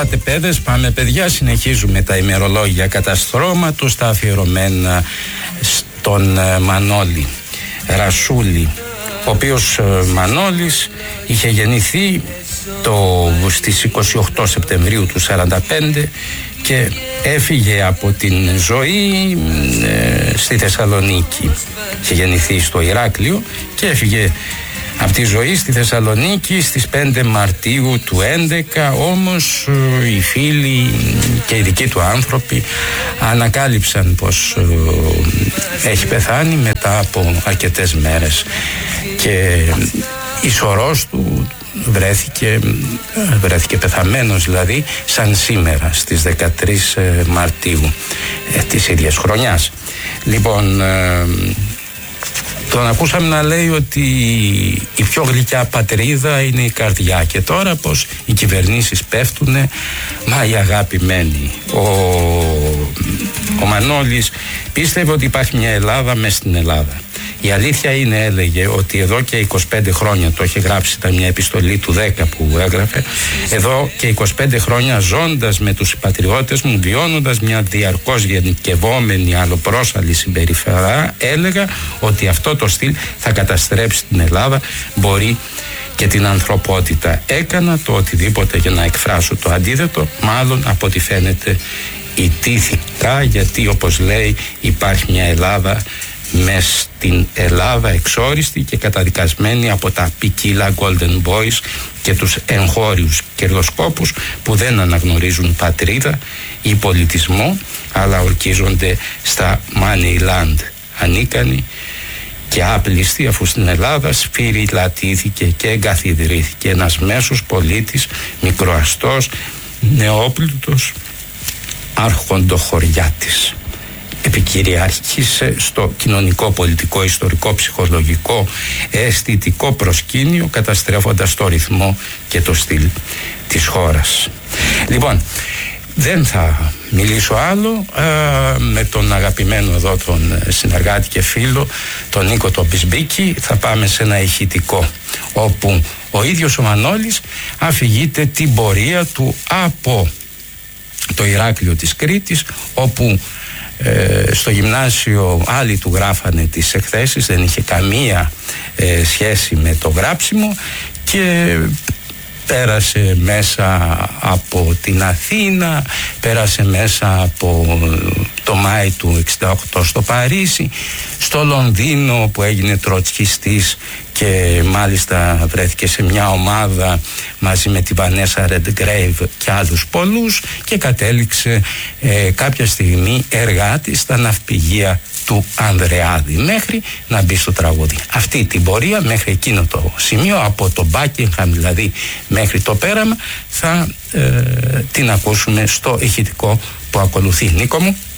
Πάτε παιδες, πάμε παιδιά, συνεχίζουμε τα ημερολόγια καταστρώματος, τα αφιερωμένα στον Μανώλη Ρασούλη, ο οποίος Μανώλης είχε γεννηθεί στις 28 Σεπτεμβρίου του 1945 και έφυγε από την ζωή στη Θεσσαλονίκη. Είχε γεννηθεί στο Ηράκλειο και έφυγε από τη ζωή στη Θεσσαλονίκη στις 5 Μαρτίου του 2011, όμως οι φίλοι και οι δικοί του άνθρωποι ανακάλυψαν πως έχει πεθάνει μετά από αρκετές μέρες και η σωρός του βρέθηκε πεθαμένος, δηλαδή σαν σήμερα στις 13 Μαρτίου της ίδιας χρονιάς. Λοιπόν, τον ακούσαμε να λέει ότι η πιο γλυκιά πατρίδα είναι η καρδιά και τώρα πως οι κυβερνήσεις πέφτουνε, μα η αγάπη μένει. Ο Μανώλης πίστευε ότι υπάρχει μια Ελλάδα μες στην Ελλάδα. Η αλήθεια είναι, έλεγε, ότι εδώ και 25 χρόνια, το είχε γράψει, ήταν μια επιστολή του 10 που έγραφε, εδώ και 25 χρόνια ζώντας με τους συμπατριώτες μου, βιώνοντας μια διαρκώς γενικευόμενη αλλοπρόσαλη συμπεριφορά, έλεγα ότι αυτό το στυλ θα καταστρέψει την Ελλάδα, μπορεί και την ανθρωπότητα. Έκανα το οτιδήποτε για να εκφράσω το αντίθετο, μάλλον από ό,τι φαίνεται ιτήθηκα, γιατί όπως λέει υπάρχει μια Ελλάδα μες στην Ελλάδα εξόριστη και καταδικασμένη από τα ποικίλα Golden Boys και τους εγχώριους κερδοσκόπους που δεν αναγνωρίζουν πατρίδα ή πολιτισμό, αλλά ορκίζονται στα Moneyland, ανίκανοι και άπλιστοι, αφού στην Ελλάδα σφυριλατήθηκε και εγκαθιδρύθηκε ένας μέσος πολίτης, μικροαστός, νεόπλουτος, αρχοντοχωριάτης. Επικυριάρχησε στο κοινωνικό, πολιτικό, ιστορικό, ψυχολογικό, αισθητικό προσκήνιο, καταστρέφοντας το ρυθμό και το στυλ της χώρας. Λοιπόν, δεν θα μιλήσω άλλο με τον αγαπημένο εδώ τον συνεργάτη και φίλο, τον Νίκο τον Μπισμπίκη. Θα πάμε σε ένα ηχητικό όπου ο ίδιος ο Μανώλης αφηγείται την πορεία του από το Ηράκλειο της Κρήτης, όπου στο γυμνάσιο άλλοι του γράφανε τις εκθέσεις, δεν είχε καμία σχέση με το γράψιμο και πέρασε μέσα από την Αθήνα, πέρασε μέσα από το Μάη του 68 στο Παρίσι, στο Λονδίνο που έγινε τροτσκιστής και μάλιστα βρέθηκε σε μια ομάδα μαζί με τη Βανέσα Ρεντγκρέιβ και άλλους πολλούς και κατέληξε κάποια στιγμή εργάτη στα ναυπηγεία του Ανδρεάδη μέχρι να μπει στο τραγούδι. Αυτή την πορεία μέχρι εκείνο το σημείο, από το Μπάκιγχαμ δηλαδή μέχρι το πέραμα, θα την ακούσουμε στο ηχητικό που ακολουθεί. Νίκο μου.